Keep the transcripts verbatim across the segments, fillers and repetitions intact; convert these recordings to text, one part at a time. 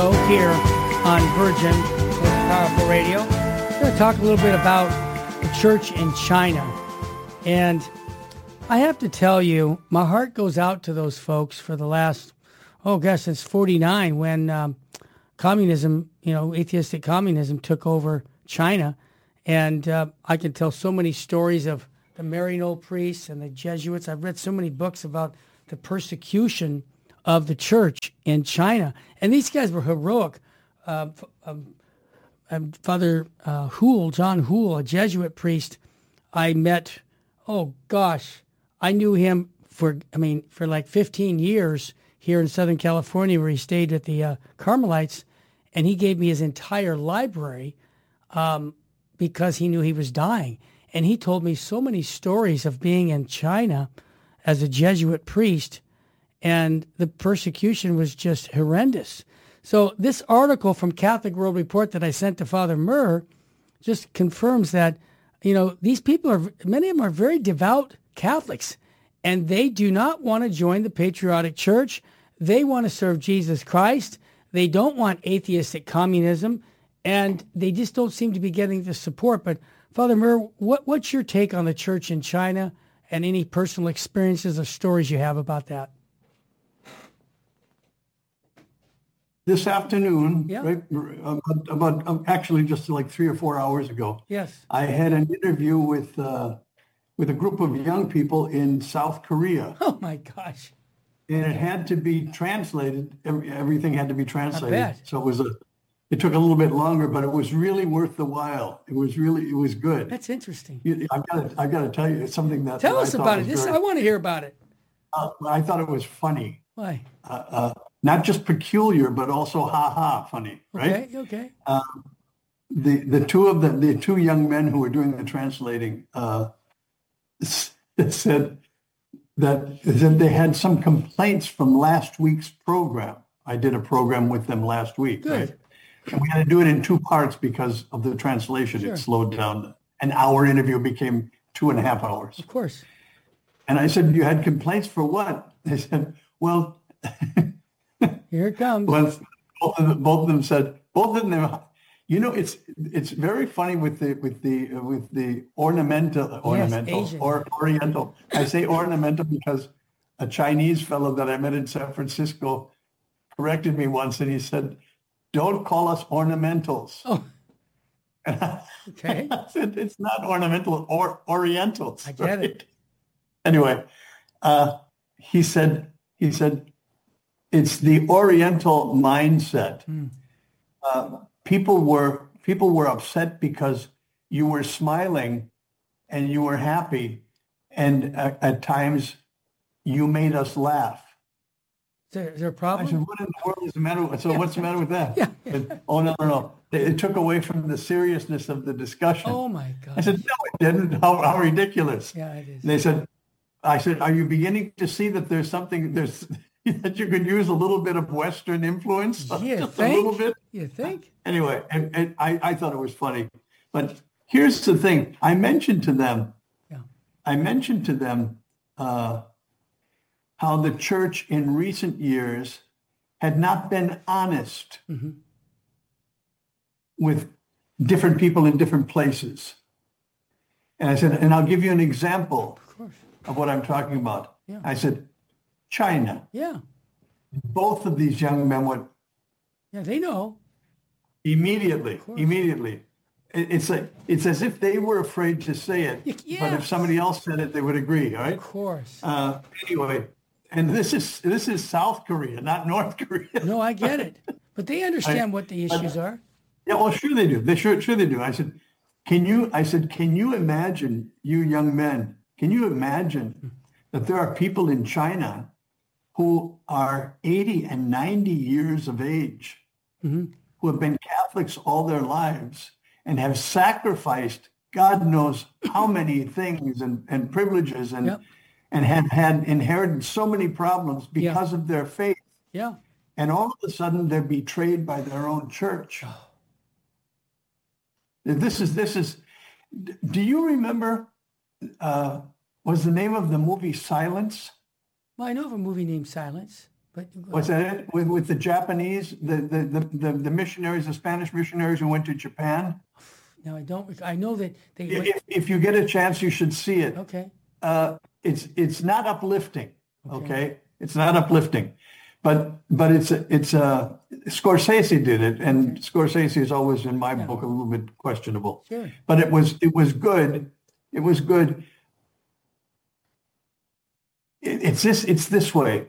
Here on Virgin with Powerful Radio. We're going to talk a little bit about the church in China. And I have to tell you, my heart goes out to those folks for the last, oh gosh, since forty-nine when um, communism, you know, atheistic communism took over China. And uh, I can tell so many stories of the Maryknoll priests and the Jesuits. I've read so many books about the persecution of the church in China. And these guys were heroic. Uh, um, um, Father uh, Houle, John Houle, a Jesuit priest, I met, oh gosh, I knew him for, I mean, for like fifteen years here in Southern California where he stayed at the uh, Carmelites. And he gave me his entire library um, because he knew he was dying. And he told me so many stories of being in China as a Jesuit priest, and the persecution was just horrendous. So this article from Catholic World Report that I sent to Father Murr just confirms that, you know, these people are, many of them are very devout Catholics, and they do not want to join the patriotic church. They want to serve Jesus Christ. They don't want atheistic communism, and they just don't seem to be getting the support. But Father Murr, what, what's your take on the church in China and any personal experiences or stories you have about that? This afternoon, yeah. right, about, about um, actually just like three or four hours ago, yes, I had an interview with uh, with a group of young people in South Korea. Oh my gosh! And it had to be translated. Every, everything had to be translated. I bet. So it was a. It took a little bit longer, but it was really worth the while. It was really, it was good. That's interesting. You, I've got to, I've got to tell you, it's something that. Tell that us I about it. This, very, I want to hear about it. Uh, I thought it was funny. Why? Uh, uh, not just peculiar, but also ha ha funny, right? Okay, okay. Um, the the two of them, the two young men who were doing the translating, uh, said that, that they had some complaints from last week's program. I did a program with them last week, Good. right? And we had to do it in two parts because of the translation. Sure. It slowed down. An hour interview became two and a half hours. Of course. And I said, you had complaints for what? They said, well, here it comes. Well, both of them, both of them said, both of them, you know, it's it's very funny with the with the uh, with the ornamental ornamental Asian. or oriental. I say ornamental because a Chinese fellow that I met in San Francisco corrected me once, and he said, "Don't call us ornamentals." Oh, And I, okay. I said, "It's not ornamental or orientals." I get right? it. Anyway, uh, he said he said it's the Oriental mindset. Hmm. Uh, people were people were upset because you were smiling and you were happy, and at, at times you made us laugh. Is there, is there a I problem? said, "What in the world is the matter with, so what's the matter with that?" Yeah. But, oh no, no, no! It, it took away from the seriousness of the discussion. Oh my God. I said, "No, it didn't. How, how ridiculous!" Yeah, it is. And they said, "I said, are you beginning to see that there's something there's that you could use a little bit of Western influence, You just think? a little bit?" You think? Anyway, and, and I, I thought it was funny. But here's the thing. I mentioned to them, Yeah. I mentioned to them uh, how the church in recent years had not been honest Mm-hmm. with different people in different places. And I said, and I'll give you an example Of course. of what I'm talking about. Yeah. I said, China. Yeah. Both of these young men went Yeah, they know. immediately, course. immediately. It- It's like it's as if they were afraid to say it, Y- but if yes. somebody else said it, they would agree. All right. Of course. Uh, anyway, and this is this is South Korea, not North Korea. No, I get it. But they understand what the issues are. Yeah, well, sure they do. They sure sure they do. I said, can you? I said, can you imagine, you young men? Can you imagine that there are people in China who are eighty and ninety years of age, Mm-hmm. who have been Catholics all their lives and have sacrificed God knows how many things and, and privileges and Yep. and have had inherited so many problems because of their faith. Yeah. And all of a sudden they're betrayed by their own church. This is, this is, do you remember, uh, was the name of the movie Silence? Well, I know of a movie named Silence. But Was that it? With, with the Japanese, the, the, the, the, the missionaries, the Spanish missionaries who went to Japan? No, I don't. rec- I know that they went. If, if you get a chance, you should see it. Okay. Uh, it's it's not uplifting, Okay. okay? It's not uplifting, but but it's a, it's a Scorsese did it, and Scorsese is always in my book a little bit questionable. Sure. But it was it was good. It was good. It, it's this it's this way.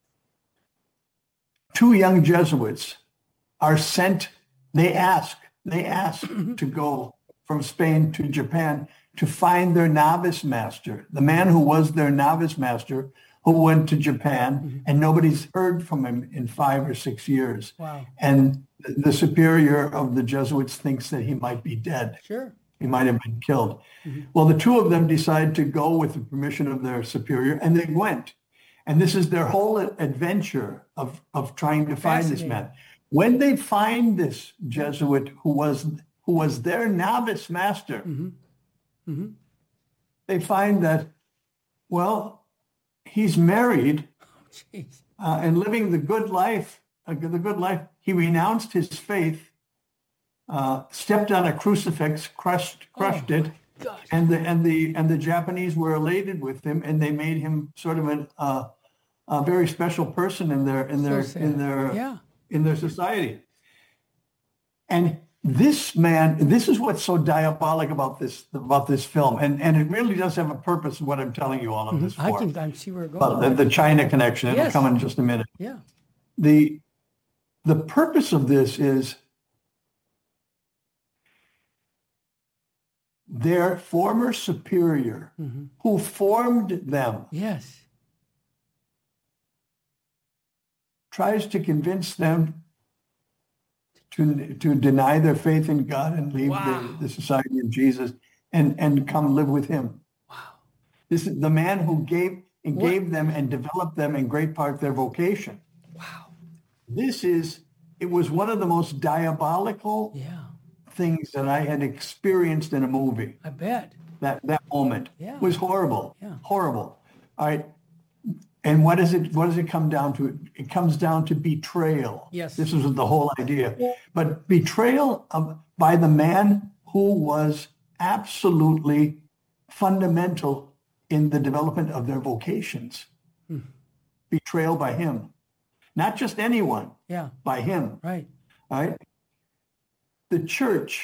Two young Jesuits are sent. They ask. They ask to go from Spain to Japan to find their novice master, the man who was their novice master, who went to Japan, mm-hmm. and nobody's heard from him in five or six years. Wow. And the superior of the Jesuits thinks that he might be dead. Sure. He might have been killed. Mm-hmm. Well, the two of them decide to go with the permission of their superior, and they went. And this is their whole adventure of, of trying to find this man. When they find this Jesuit who was who was their novice master, mm-hmm. Mm-hmm. they find that, well, he's married oh, uh, and living the good life, uh, the good life. He renounced his faith, uh, stepped on a crucifix, crushed crushed oh, it, gosh. and the and the and the Japanese were elated with him, and they made him sort of an, uh, a very special person in their in their So in their yeah. in their society. And this man, this is what's so diabolic about this about this film, and and it really does have a purpose. What I'm telling you all of this I for. can I see where it goes. But the, the China connection, it'll Yes. come in just a minute. Yeah. The the purpose of this is their former superior, mm-hmm. who formed them, Yes. tries to convince them to to deny their faith in God and leave Wow. the, the society of Jesus and, and come live with him. Wow. This is the man who gave and What? gave them and developed them in great part their vocation. Wow. This is, it was one of the most diabolical Yeah. things that I had experienced in a movie. I bet. That that moment Yeah. was horrible. Yeah. Horrible. All right. And what is it? What does it come down to? It comes down to betrayal. Yes. This is the whole idea. But betrayal of, by the man who was absolutely fundamental in the development of their vocations. Hmm. Betrayal by him. Not just anyone, Yeah. by him. Right. All right. The church,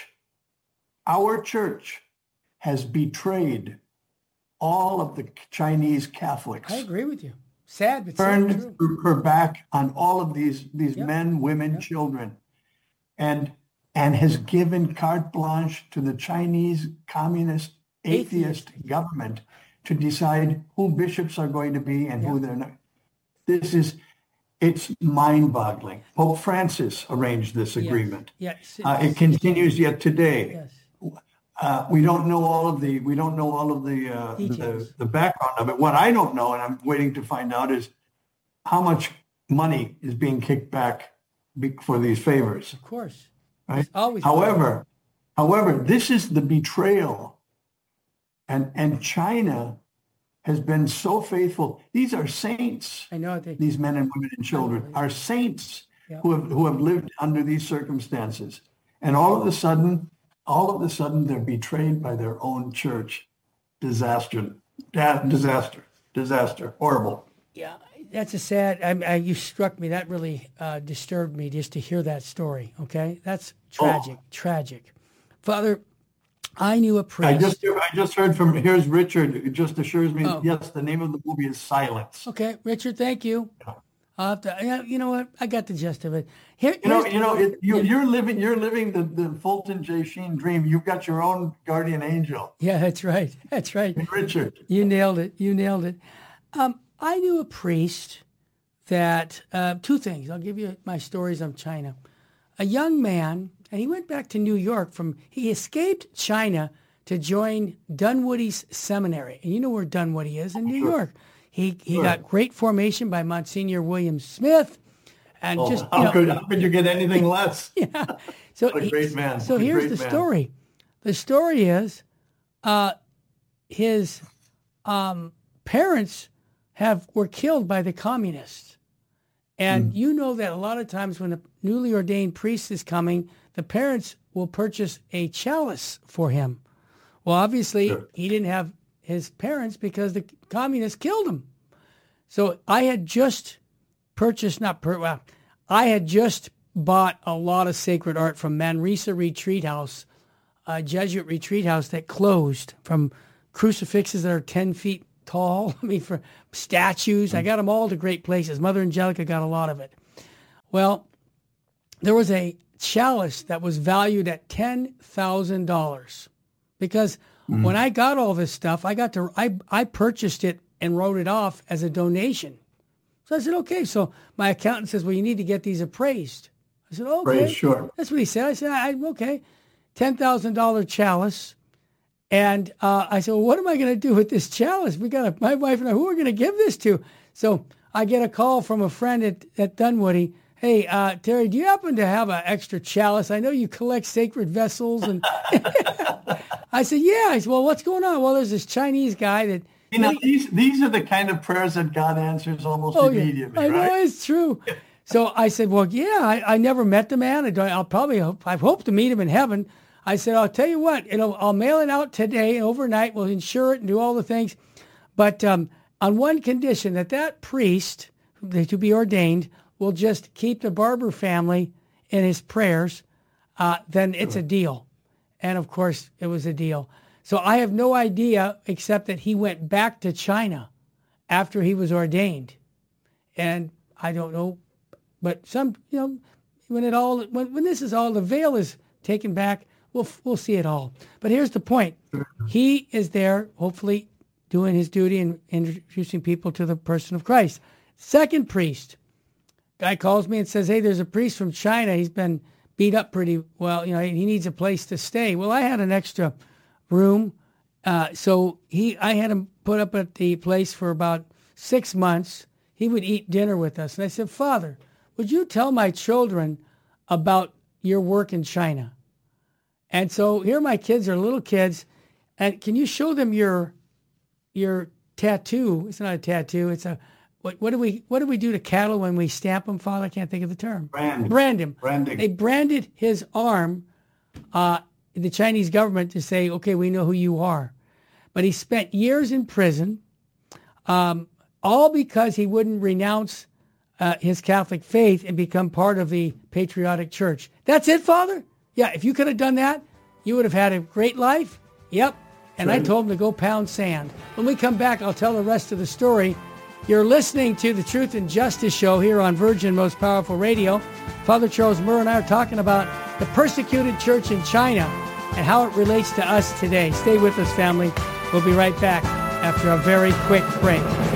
our church, has betrayed all of the Chinese Catholics. I agree with you. Sad, but so Turned true. her back on all of these these Yep. men, women, Yep. children, and and has given carte blanche to the Chinese communist atheist, Atheist. government to decide who bishops are going to be and who Yep. they're not. This is, it's mind-boggling. Pope Francis arranged this Yes. agreement. Yes. Uh, it continues yet today. Yes. Uh, we don't know all of the we don't know all of the, uh, the Details. the background of it. What I don't know, and I'm waiting to find out, is how much money is being kicked back be- for these favors. Of course. Right? It's always. However, however, this is the betrayal, and and China has been so faithful. These are saints. I know they. These men and women and children are saints Yeah. who have who have lived under these circumstances, and all of a sudden. All of a sudden, they're betrayed by their own church. Disaster, da- disaster, disaster, horrible. Yeah, that's a sad. I, I, you struck me. That really uh, disturbed me just to hear that story. Okay, that's tragic, Oh. tragic. Father, I knew a priest. I just, I just heard from, here's Richard. It just assures me, Oh. yes, the name of the movie is Silence. Okay, Richard, thank you. I'll have to, yeah, you know what? I got the gist of it. Here, You know, here's- you know, it, you, you're living, you're living the, the Fulton J. Sheen dream. You've got your own guardian angel, Yeah, that's right. That's right. Richard. You nailed it. You nailed it. Um, I knew a priest that, uh, two things. I'll give you my stories on China. A young man, and he went back to New York from, he escaped China to join Dunwoody's seminary. And you know where Dunwoody is in New Sure. York. He he Sure. got great formation by Monsignor William Smith. And Oh, just, you how, know, could, how could you get anything less? yeah. So What a he- great man. So What a here's great the man. story. The story is, uh, his um, parents have were killed by the communists, And Mm. you know that a lot of times when a newly ordained priest is coming, the parents will purchase a chalice for him. Well, obviously, Sure. he didn't have his parents because the communists killed him. So I had just purchased, not per, well, I had just bought a lot of sacred art from Manresa Retreat House, a Jesuit retreat house that closed, from crucifixes that are ten feet tall. I mean, for statues. I got them all to great places. Mother Angelica got a lot of it. Well, there was a chalice that was valued at ten thousand dollars because mm. when I got all this stuff, I got to, I, I purchased it and wrote it off as a donation. So I said, okay. So my accountant says, well, you need to get these appraised. I said, okay. Praise, sure. That's what he said. I said, I, okay. ten thousand dollars chalice. And uh, I said, well, what am I going to do with this chalice? We got a, my wife and I, who are we going to give this to? So I get a call from a friend at, at Dunwoody. Hey, uh, Terry, do you happen to have an extra chalice? I know you collect sacred vessels. And I said, yeah. I said, well, what's going on? Well, there's this Chinese guy that... You know, these these are the kind of prayers that God answers almost oh, immediately, yeah. I right? know, it's true. So I said, well, yeah, I, I never met the man. I don't, I'll probably, hope, I hope to meet him in heaven. I said, I'll tell you what, it'll, I'll mail it out today and overnight. We'll insure it and do all the things. But um, on one condition, that that priest, to be ordained, will just keep the Barber family in his prayers, uh, then it's a deal. And of course, it was a deal. So I have no idea except that he went back to China after he was ordained. And I don't know, but some, you know, when it all, when, when this is all, the veil is taken back, we'll, we'll see it all. But here's the point. He is there, hopefully doing his duty and introducing people to the person of Christ. Second priest, guy calls me and says, hey, there's a priest from China. He's been beat up pretty well. You know, he needs a place to stay. Well, I had an extra room. Uh, so he, I had him put up at the place for about six months. He would eat dinner with us. And I said, Father, would you tell my children about your work in China? And so here my kids are little kids. And can you show them your, your tattoo? It's not a tattoo. It's a, what, what do we, what do we do to cattle when we stamp them, Father? I can't think of the term. Brand. Brand him. Branding. They branded his arm, uh, the Chinese government, to say, okay, we know who you are. But he spent years in prison, um, all because he wouldn't renounce uh, his Catholic faith and become part of the patriotic church. That's it, Father? Yeah, if you could have done that, you would have had a great life. Yep. And right. I told him to go pound sand. When we come back, I'll tell the rest of the story. You're listening to the Truth and Justice Show here on Virgin Most Powerful Radio. Father Charles Murr and I are talking about the persecuted church in China and how it relates to us today. Stay with us, family. We'll be right back after a very quick break.